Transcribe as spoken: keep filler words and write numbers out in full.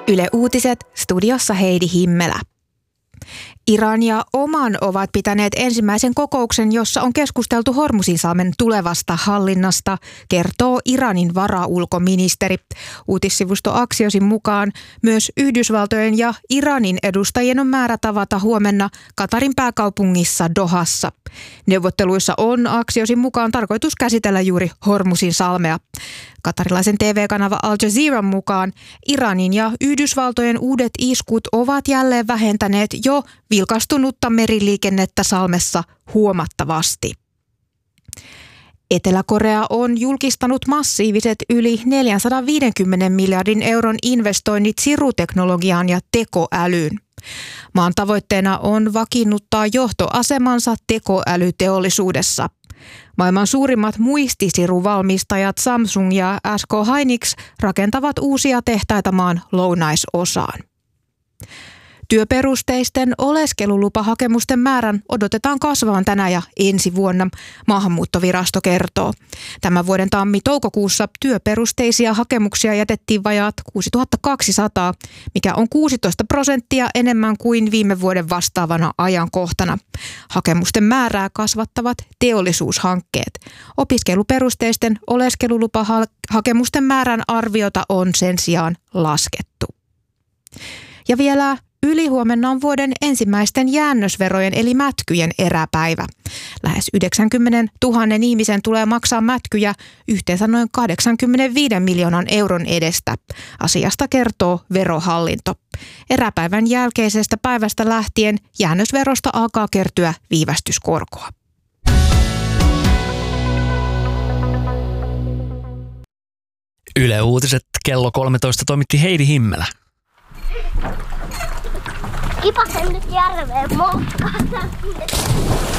Yle Uutiset, studiossa Heidi Himmelä. Iran ja Oman ovat pitäneet ensimmäisen kokouksen, jossa on keskusteltu Hormuzinsalmen tulevasta hallinnasta, kertoo Iranin varaulkoministeri. Uutissivusto Axioosin mukaan myös Yhdysvaltojen ja Iranin edustajien on määrä tavata huomenna Katarin pääkaupungissa Dohassa. Neuvotteluissa on Axioosin mukaan tarkoitus käsitellä juuri Hormuzinsalmea. Katarilaisen T V-kanava Al Jazeeran mukaan Iranin ja Yhdysvaltojen uudet iskut ovat jälleen vähentäneet jo vilkastunutta meriliikennettä salmessa huomattavasti. Etelä-Korea on julkistanut massiiviset yli neljäsataaviisikymmentä miljardin euron investoinnit siruteknologiaan ja tekoälyyn. Maan tavoitteena on vakiinnuttaa johtoasemansa tekoälyteollisuudessa. Maailman suurimmat muistisiruvalmistajat Samsung ja S K Hynix rakentavat uusia tehtaita maan lounaisosaan. Työperusteisten oleskelulupahakemusten määrän odotetaan kasvavan tänä ja ensi vuonna, Maahanmuuttovirasto kertoo. Tämän vuoden tammi-toukokuussa työperusteisia hakemuksia jätettiin vajaat kuusituhattakaksisataa, mikä on kuusitoista prosenttia enemmän kuin viime vuoden vastaavana ajankohtana. Hakemusten määrää kasvattavat teollisuushankkeet. Opiskeluperusteisten oleskelulupahakemusten määrän arviota on sen sijaan laskettu. Ja vielä ylihuomenna on vuoden ensimmäisten jäännösverojen eli mätkyjen eräpäivä. Lähes yhdeksänkymmentätuhatta ihmisen tulee maksaa mätkyjä yhteensä noin kahdeksankymmentäviisi miljoonan euron edestä. Asiasta kertoo Verohallinto. Eräpäivän jälkeisestä päivästä lähtien jäännösverosta alkaa kertyä viivästyskorkoa. Yle Uutiset kello kolmetoista toimitti Heidi Himmelä. Kipasen nyt järveen moukkaan.